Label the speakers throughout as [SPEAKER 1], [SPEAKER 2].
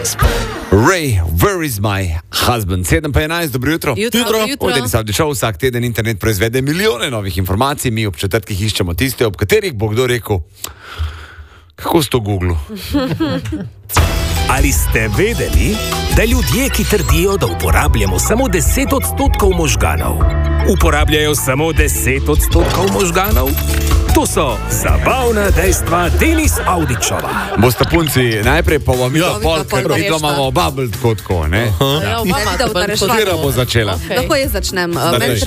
[SPEAKER 1] Ray, where is my husband? 7:11, dobro jutro.
[SPEAKER 2] Jutro.
[SPEAKER 1] Odeli Saudi Show, vsak teden internet proizvede milijone novih informacij, mi ob četrtkih iščemo tiste, ob katerih bo kdo rekel, kako s to Google.
[SPEAKER 3] Ali ste vedeli, da ljudje, ki trdijo, da uporabljamo samo 10% možganov, uporabljajo samo 10% možganov? To so zabavna dejstva Denis Avdićova.
[SPEAKER 1] Boste punci najprej pa vam videl pol, ker vidno imamo oba bolj tako, ne?
[SPEAKER 2] Ja, oba imate bolj
[SPEAKER 1] Katera bo začela?
[SPEAKER 2] Lahko jaz začnem. Meni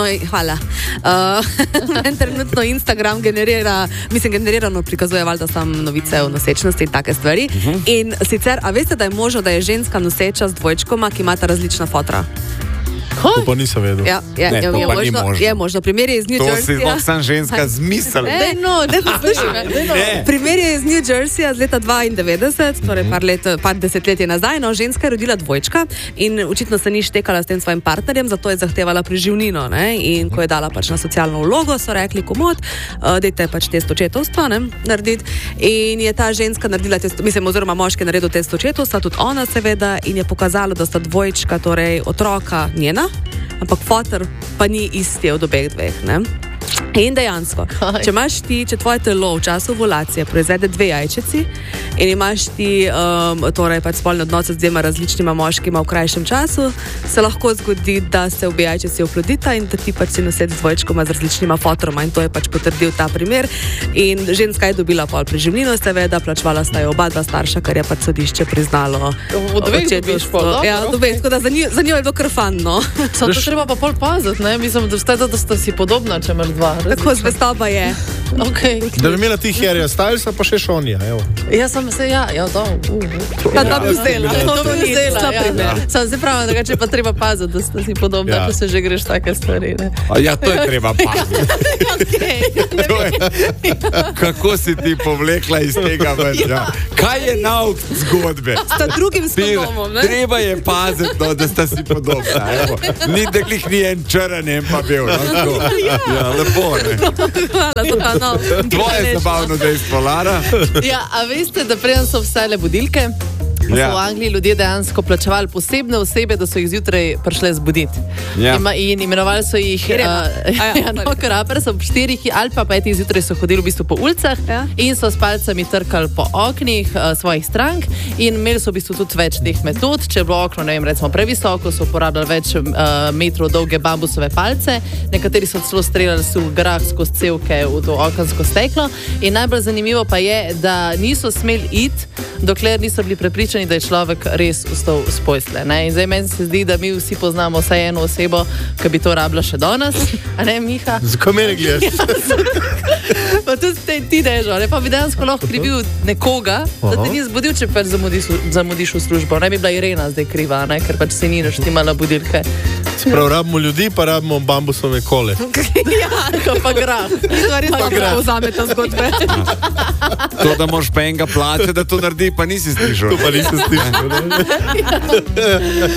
[SPEAKER 2] trenutno Instagram generirano prikazuje valjda samo novice o nosečnosti in take stvari. In sicer, a veste, da je možno, da je ženska noseča z dvojčkoma, ki imata različna fotra?
[SPEAKER 4] To pa nisem vedel.
[SPEAKER 2] Je možno. Primer je iz New Jerseyja.
[SPEAKER 1] To si lahko sam ženska zmisel.
[SPEAKER 2] Primer je iz New Jerseyja z leta 92, torej par desetletij nazaj. No, ženska je rodila dvojčka in očitno se ni štekala s tem svojim partnerjem, zato je zahtevala preživnino. Ne? In ko je dala pač na socialno vlogo, so rekli, komod, dajte pač test očetovstva narediti. In je ta ženska naredila oziroma moški naredil test očetovstva, tudi ona seveda, in je pokazalo, da sta dvojčka, torej otroka njena, ampak fotor pa ni isti od obeh dveh, ne? In dejansko, če tvoje telo v času ovulacije proizvede 2 jajčeci in imaš ti torej pač spolne odnose z 2 različnima moškima v krajšem času, se lahko zgodi, da se obe jajčeci oplodita in da ti pač si nosec z dvojčkoma z različnima fotoroma, in to je pač potrdil ta primer. In ženska je dobila pol preživnino, seveda, plačevala sta jo oba dva starša, kar je pač sodišče priznalo.
[SPEAKER 5] Očetovstvo.
[SPEAKER 2] Ja, tako da za njo je bilo kar fan, no.
[SPEAKER 5] To treba pa pol paziti, ne? Mislim, da sta si podobna, če imaš 2.
[SPEAKER 2] Tako zvestoba je.
[SPEAKER 5] Okay.
[SPEAKER 4] Da bi imela ti Harryja Stylesa, pa še Šonija, evo.
[SPEAKER 5] Ja, sem se, to
[SPEAKER 2] bi vzela.
[SPEAKER 5] To bi vzela, Sam se pravim, da če pa treba paziti, da sta si podobna, če se že greš take stvari, ne.
[SPEAKER 1] Ja, to je treba paziti. Kako si ti povlekla iz tega več? Kaj je nauk zgodbe?
[SPEAKER 2] Sta drugim spodomom, ne?
[SPEAKER 1] Treba je paziti, da sta si podobna. Ni deklih ni en črn, en pa bil. Ja, lepo, ne?
[SPEAKER 2] Hvala za ta nov.
[SPEAKER 1] Tvoje zabavno dejstvo, Lara?
[SPEAKER 5] Ja, a veste, da preden so vsele budilke, so v Angliji ljudje dejansko plačevali posebne osebe, da so jih zjutraj prišle zbuditi. In imenovali so jih karaper, so ob 4 ali pa 5 zjutraj so hodili v bistvu po ulicah in so s palcami trkali po oknih svojih strank in imeli so v bistvu tudi več teh metod. Če je bilo okno, ne vem, recimo previsoko, so uporabljali več metrov dolge bambusove palce, nekateri so celo streljali v grah skozi cevke v to okensko steklo. In najbolj zanimivo pa je, da niso smeli iti, dokler niso bili prepričani, da je človek res vstal s postelje. In zdaj meni se zdi, da mi vsi poznamo vsaj eno osebo, ki bi to rabila še danes. A ne, Miha?
[SPEAKER 4] Zakaj meni gledaš?
[SPEAKER 5] Pa tudi ti dežo, pa bi dejansko lahko krivil nekoga, da te ni zbudil, če pač zamudiš v službo. Ne bi bila Irena zdaj kriva, ne? Ker pač se ni naštimala budilke.
[SPEAKER 4] Sprav, rabimo ljudi, pa rabimo bambusove kole.
[SPEAKER 5] Ja, pa grah.
[SPEAKER 2] To res pa vzame ta zgodbe.
[SPEAKER 1] To, da moraš pa enega plačati, da to naredi, pa nisi slišal.
[SPEAKER 4] To pa nisi slišal, ne?